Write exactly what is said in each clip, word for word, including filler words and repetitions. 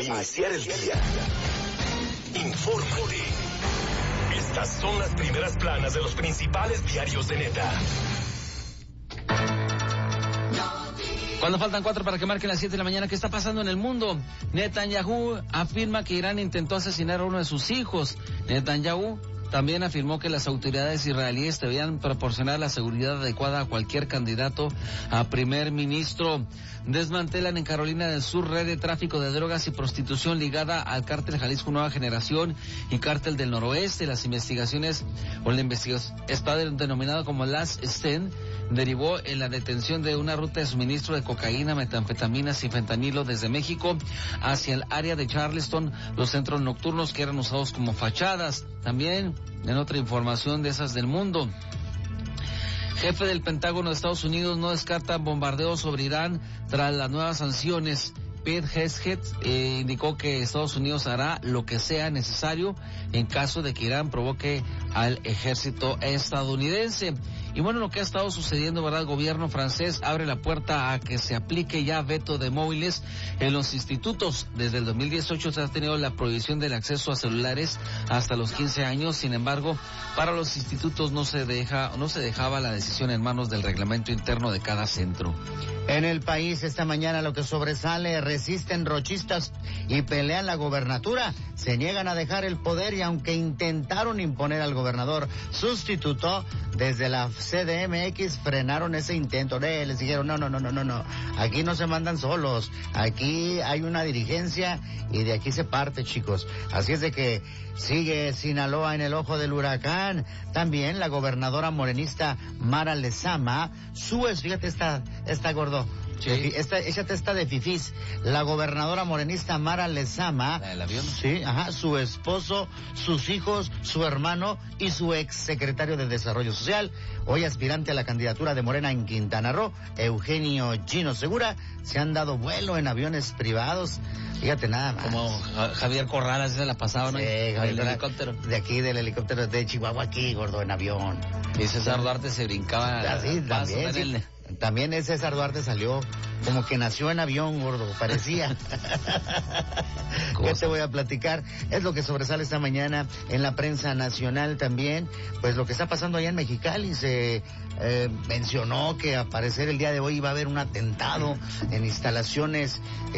Al iniciar el día, infórmate. Estas son las primeras planas de los principales diarios de Neta. Cuando faltan cuatro para que marquen las siete de la mañana, ¿qué está pasando en el mundo? Netanyahu afirma que Irán intentó asesinar a uno de sus hijos. Netanyahu también afirmó que las autoridades israelíes debían proporcionar la seguridad adecuada a cualquier candidato a primer ministro. Desmantelan en Carolina del Sur red de tráfico de drogas y prostitución ligada al cártel Jalisco Nueva Generación y cártel del Noroeste. Las investigaciones, o la investigación está denominado como Last Stand, derivó en la detención de una ruta de suministro de cocaína, metanfetaminas y fentanilo desde México hacia el área de Charleston, los centros nocturnos que eran usados como fachadas. También, en otra información de esas del mundo, jefe del Pentágono de Estados Unidos no descarta bombardeos sobre Irán tras las nuevas sanciones. Pete Hegseth eh, indicó que Estados Unidos hará lo que sea necesario en caso de que Irán provoque al ejército estadounidense. Y bueno, lo que ha estado sucediendo, ¿verdad? El gobierno francés abre la puerta a que se aplique ya veto de móviles en los institutos. Desde el dos mil dieciocho se ha tenido la prohibición del acceso a celulares hasta los quince años. Sin embargo, para los institutos no se deja, no se dejaba la decisión en manos del reglamento interno de cada centro. En el país esta mañana lo que sobresale: resisten rochistas y pelean la gobernatura. Se niegan a dejar el poder y aunque intentaron imponer al gobernador sustituto, desde la C D M X frenaron ese intento. Eh, les dijeron, no, no, no, no, no, no. Aquí no se mandan solos. Aquí hay una dirigencia y de aquí se parte, chicos. Así es de que sigue Sinaloa en el ojo del huracán. También la gobernadora morenista Mara Lezama, su es, fíjate, esta, esta gordo. Sí. Esta, échate esta de fifís. La gobernadora morenista Mara Lezama. ¿La del avión? Sí, ajá, su esposo, sus hijos, su hermano y su ex secretario de Desarrollo Social, hoy aspirante a la candidatura de Morena en Quintana Roo, Eugenio Gino Segura, se han dado vuelo en aviones privados. Fíjate nada más. Como Javier Corrales se la pasaba, ¿no? Sí, Javier, el helicóptero. De aquí, del helicóptero de Chihuahua, aquí, gordo, en avión. Y César Duarte se brincaba. Así, también, sí. También ese César Duarte salió como que nació en avión, gordo, parecía. ¿Qué te voy a platicar? Es lo que sobresale esta mañana en la prensa nacional también. Pues lo que está pasando allá en Mexicali, se eh, mencionó que a parecer el día de hoy iba a haber un atentado en instalaciones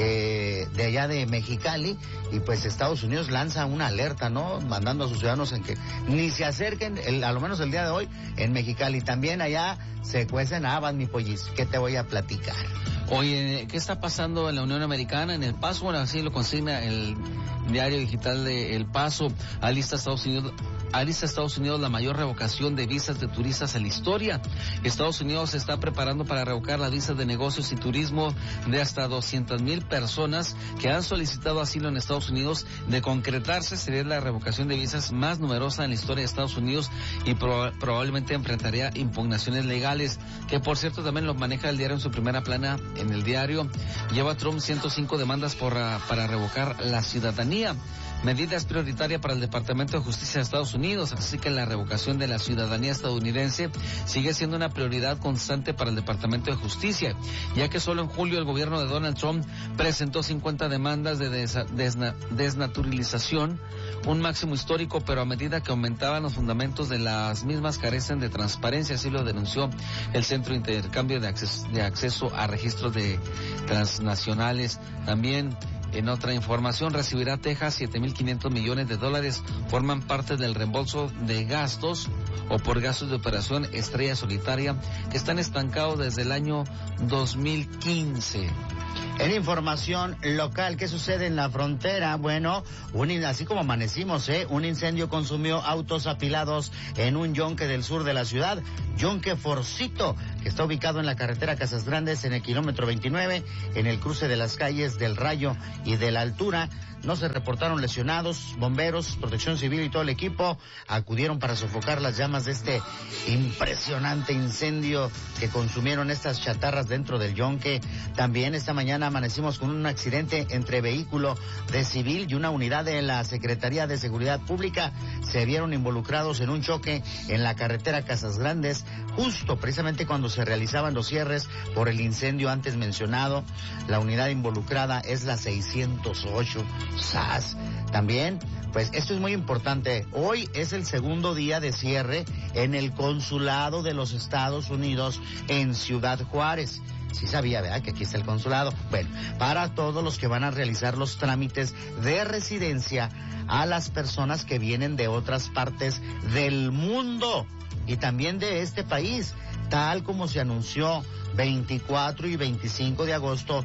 eh, de allá de Mexicali, y pues Estados Unidos lanza una alerta, ¿no? Mandando a sus ciudadanos en que ni se acerquen, el, a lo menos el día de hoy, en Mexicali. También allá se cuecen habas, mi pollis. ¿Qué te voy a platicar? Oye, ¿qué está pasando en la Unión Americana, en El Paso? Bueno, así lo consigna el diario digital de El Paso. Alista Estados Unidos, alista Estados Unidos la mayor revocación de visas de turistas en la historia. Estados Unidos se está preparando para revocar las visas de negocios y turismo de hasta doscientas mil personas que han solicitado asilo en Estados Unidos. De concretarse, sería la revocación de visas más numerosa en la historia de Estados Unidos y pro, probablemente enfrentaría impugnaciones legales, que por cierto también lo maneja el diario en su primera plana. En el diario, lleva Trump ciento cinco demandas por, para revocar la ciudadanía. Medida es prioritaria para el Departamento de Justicia de Estados Unidos, así que la revocación de la ciudadanía estadounidense sigue siendo una prioridad constante para el Departamento de Justicia, ya que solo en julio el gobierno de Donald Trump presentó cincuenta demandas de desna desna desnaturalización, un máximo histórico, pero a medida que aumentaban los fundamentos de las mismas carecen de transparencia, así lo denunció el Centro de Intercambio de Acceso, de acceso a Registros de Transnacionales. También, en otra información, recibirá Texas siete mil quinientos millones de dólares, forman parte del reembolso de gastos o por gastos de operación Estrella Solitaria, que están estancados desde el año dos mil quince. En información local, ¿qué sucede en la frontera? Bueno, un, así como amanecimos, ¿eh? Un incendio consumió autos apilados en un yonque del sur de la ciudad, Yonque Forcito, que está ubicado en la carretera Casas Grandes en el kilómetro veintinueve, en el cruce de las calles del Rayo y de la Altura. No se reportaron lesionados. Bomberos, Protección Civil y todo el equipo acudieron para sofocar las llamas de este impresionante incendio que consumieron estas chatarras dentro del yonque. También esta mañana mañana amanecimos con un accidente entre vehículo de civil y una unidad de la Secretaría de Seguridad Pública. Se vieron involucrados en un choque en la carretera Casas Grandes, justo precisamente cuando se realizaban los cierres por el incendio antes mencionado. La unidad involucrada es la seiscientos ocho S A S. También, pues esto es muy importante. Hoy es el segundo día de cierre en el Consulado de los Estados Unidos en Ciudad Juárez. Sí sabía, ¿verdad?, que aquí está el consulado. Bueno, para todos los que van a realizar los trámites de residencia a las personas que vienen de otras partes del mundo y también de este país, tal como se anunció veinticuatro y veinticinco de agosto,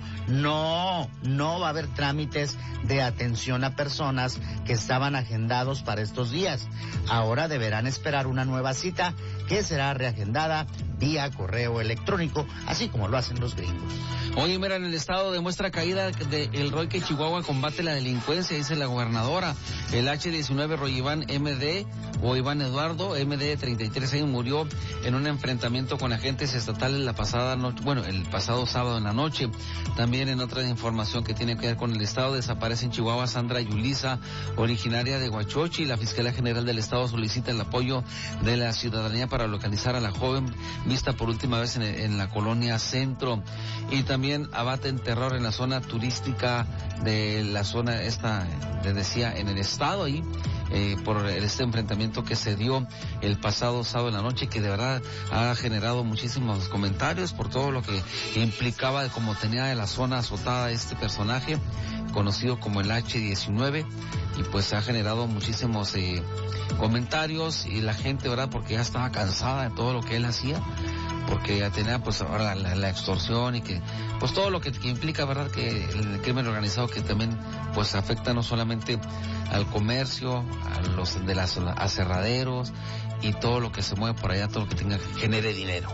no, no va a haber trámites de atención a personas que estaban agendados para estos días. Ahora deberán esperar una nueva cita que será reagendada vía correo electrónico, así como lo hacen los gringos. Oye, mira, en el estado demuestra caída del rol que Chihuahua combate la delincuencia, dice la gobernadora. El hache diecinueve Roy Iván M D o Iván Eduardo M D, treinta y tres años, murió en un enfrentamiento con agentes estatales la pasada noche, bueno, el pasado sábado en la noche. También en otra información que tiene que ver con el estado, desaparece en Chihuahua Sandra Yulisa, originaria de Huachochi. La Fiscalía General del Estado solicita el apoyo de la ciudadanía para localizar a la joven vista por última vez en, en la colonia Centro. Y también abaten terror en la zona turística de la zona esta, les decía, en el estado ahí, eh, por este enfrentamiento que se dio el pasado sábado en la noche, que de verdad ha generado muchísimos comentarios por todo lo que implicaba de cómo tenía de la zona azotada este personaje conocido como el hache diecinueve, y pues ha generado muchísimos eh, comentarios, y la gente, verdad, porque ya estaba cansada de todo lo que él hacía, porque ya tenía pues ahora la, la extorsión y que pues todo lo que, que implica, verdad, que el crimen organizado, que también pues afecta no solamente al comercio, a los de las aserraderos y todo lo que se mueve por allá, todo lo que tenga que genere dinero.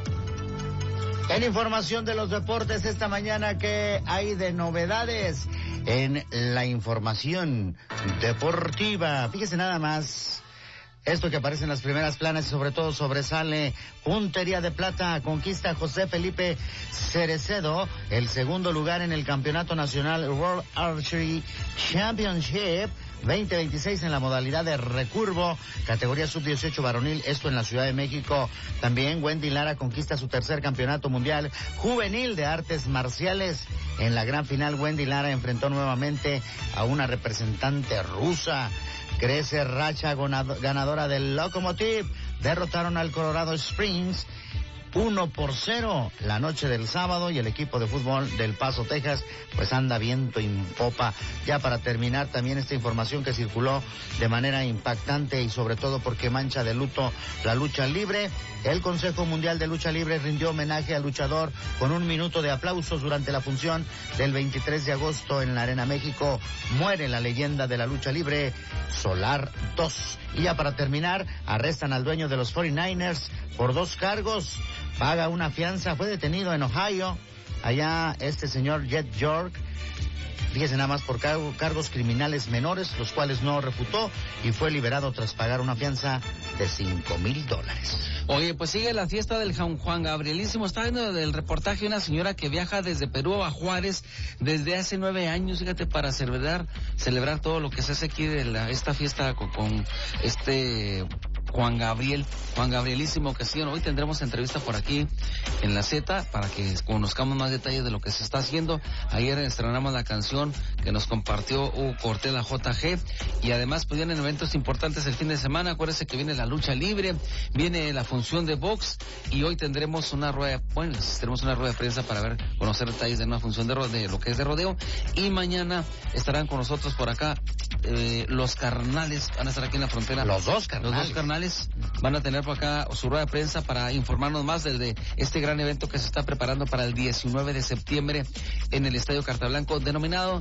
En información de los deportes esta mañana, ¿qué hay de novedades en la información deportiva? Fíjese nada más. Esto que aparece en las primeras planas y sobre todo sobresale puntería de plata, conquista José Felipe Cerecedo, el segundo lugar en el Campeonato Nacional World Archery Championship veinte veintiséis en la modalidad de recurvo, categoría sub dieciocho varonil, esto en la Ciudad de México. También Wendy Lara conquista su tercer campeonato mundial juvenil de artes marciales. En la gran final, Wendy Lara enfrentó nuevamente a una representante rusa. Crece racha ganadora del Lokomotiv. Derrotaron al Colorado Springs uno por cero la noche del sábado, y el equipo de fútbol del Paso, Texas, pues anda viento en popa. Ya para terminar, también esta información que circuló de manera impactante y sobre todo porque mancha de luto la lucha libre. El Consejo Mundial de Lucha Libre rindió homenaje al luchador con un minuto de aplausos durante la función del veintitrés de agosto en la Arena México. Muere la leyenda de la lucha libre, Solar dos. Y ya para terminar, arrestan al dueño de los cuarenta y nueve ers por dos cargos. Paga una fianza, fue detenido en Ohio. Allá este señor Jet York, fíjese nada más, por cargo, cargos criminales menores, los cuales no refutó, y fue liberado tras pagar una fianza de cinco mil dólares. Oye, pues sigue la fiesta del Juan Gabrielísimo. Está viendo del reportaje una señora que viaja desde Perú a Juárez desde hace nueve años, fíjate, para celebrar, celebrar todo lo que se hace aquí de la, esta fiesta con, con este Juan Gabriel, Juan Gabrielísimo, que sí, hoy tendremos entrevista por aquí en la Z para que conozcamos más detalles de lo que se está haciendo. Ayer estrenamos la canción que nos compartió Hugo Cortés, la J G, y además pues vienen eventos importantes el fin de semana. Acuérdense que viene la lucha libre, viene la función de box, y hoy tendremos una rueda, bueno, tenemos una rueda de prensa para ver, conocer detalles de una función de, de lo que es de rodeo, y mañana estarán con nosotros por acá eh, los carnales, van a estar aquí en la frontera. Los dos carnales. Los dos carnales van a tener por acá su rueda de prensa para informarnos más del de este gran evento que se está preparando para el diecinueve de septiembre en el Estadio Cartablanco, denominado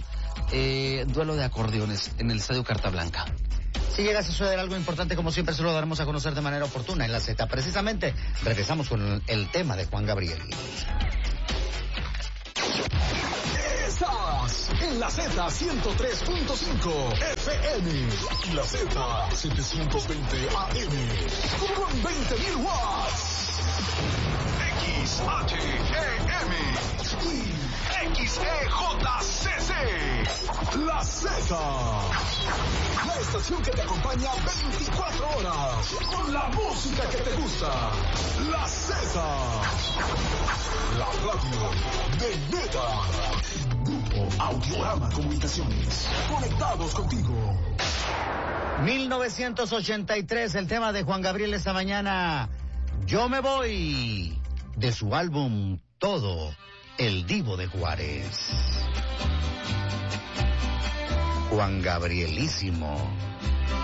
eh, Duelo de Acordeones en el Estadio Cartablanca. Si llega a suceder algo importante, como siempre, se lo daremos a conocer de manera oportuna en la Z. Precisamente, regresamos con el tema de Juan Gabriel. Estás en la Z ciento tres punto cinco F M y la Z setecientos veinte A M con veinte mil watts. X H E M y X E J C C. La Z. La estación que te acompaña veinticuatro horas con la música que te gusta. La Z. La radio de Neta. Grupo Audiorama Comunicaciones. Conectados contigo. mil novecientos ochenta y tres, el tema de Juan Gabriel esta mañana. Yo me voy, de su álbum Todo, el Divo de Juárez. Juan Gabrielísimo.